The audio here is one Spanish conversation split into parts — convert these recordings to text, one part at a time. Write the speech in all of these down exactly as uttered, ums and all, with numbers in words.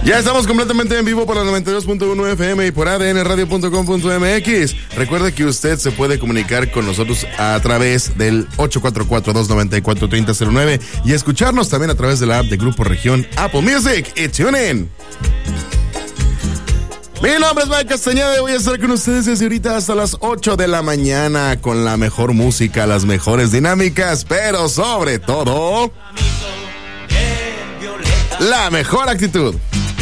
Ya estamos completamente en vivo por la noventa y dos punto uno F M y por A D N radio punto com punto M X. Recuerde que usted se puede comunicar con nosotros a través del ocho cuatro cuatro, dos nueve cuatro, tres cero cero nueve y escucharnos también a través de la app de Grupo Región Apple Music y TuneIn. Mi nombre es Mike Castañeda y voy a estar con ustedes desde ahorita hasta las ocho de la mañana con la mejor música, las mejores dinámicas, pero sobre todo, la mejor actitud.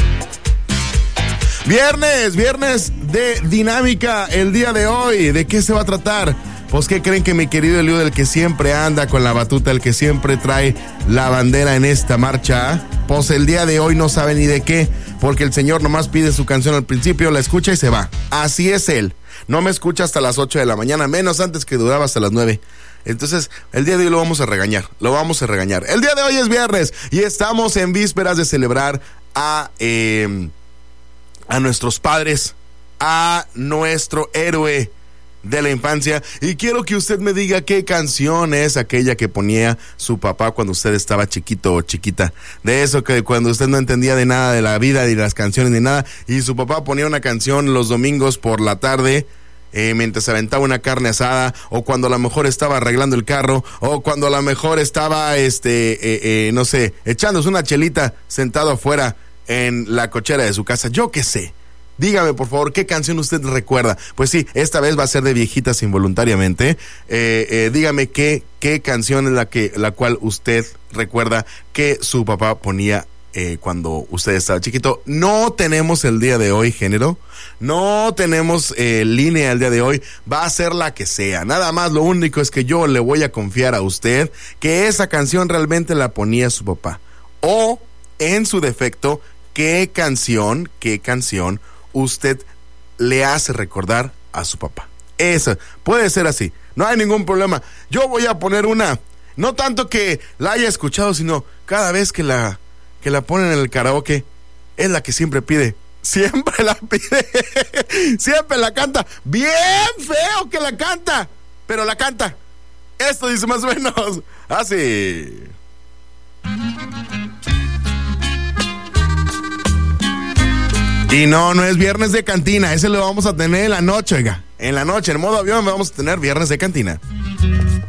Viernes, viernes de dinámica el día de hoy. ¿De qué se va a tratar? Pues, ¿qué creen que mi querido Eliud, el que siempre anda con la batuta, el que siempre trae la bandera en esta marcha, pues el día de hoy no sabe ni de qué, porque el señor nomás pide su canción al principio, la escucha y se va. Así es él. No me escucha hasta las ocho de la mañana, menos antes que duraba hasta las nueve. Entonces, el día de hoy lo vamos a regañar, lo vamos a regañar. El día de hoy es viernes y estamos en vísperas de celebrar a... Eh, a nuestros padres, a nuestro héroe de la infancia, y quiero que usted me diga qué canción es aquella que ponía su papá cuando usted estaba chiquito o chiquita, de eso que cuando usted no entendía de nada de la vida, ni las canciones, ni nada, y su papá ponía una canción los domingos por la tarde, eh, mientras se aventaba una carne asada, o cuando a lo mejor estaba arreglando el carro, o cuando a lo mejor estaba, este, eh, eh, no sé, echándose una chelita sentado afuera en la cochera de su casa, yo qué sé. Dígame, por favor, ¿qué canción usted recuerda? Pues sí, esta vez va a ser de viejitas involuntariamente. Eh, eh, dígame qué, qué canción es la, que, la cual usted recuerda que su papá ponía eh, cuando usted estaba chiquito. No tenemos el día de hoy género, no tenemos eh, línea el día de hoy, va a ser la que sea. Nada más, lo único es que yo le voy a confiar a usted que esa canción realmente la ponía su papá. O, en su defecto, ¿qué canción, qué canción usted le hace recordar a su papá? Eso, puede ser así, no hay ningún problema. Yo voy a poner una, no tanto que la haya escuchado, sino cada vez que la, que la ponen en el karaoke, es la que siempre pide. Siempre la pide, siempre la canta, bien feo que la canta, pero la canta. Esto dice más o menos así. Y no, no es viernes de cantina, ese lo vamos a tener en la noche, oiga. En la noche, en modo avión, vamos a tener viernes de cantina.